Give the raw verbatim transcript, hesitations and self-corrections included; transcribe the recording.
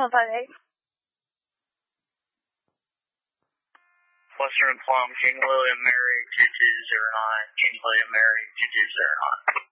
one five eight. Western Plum, King William Mary two two zero nine, King William Mary two two zero nine.